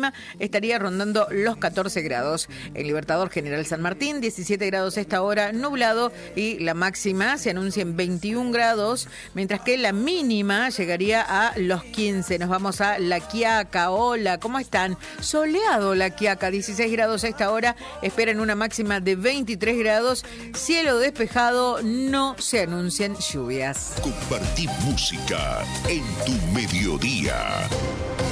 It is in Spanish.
mínima estaría rondando los 14 grados. En Libertador General San Martín, 17 grados a esta hora, nublado, y la máxima se anuncia en 21 grados, mientras que la mínima llegaría a los 15. Nos vamos a La Quiaca. Hola, ¿cómo están? Soleado La Quiaca, 16 grados a esta hora, esperan una máxima de 23 grados, cielo despejado, no se anuncian lluvias. Compartí música en tu mediodía.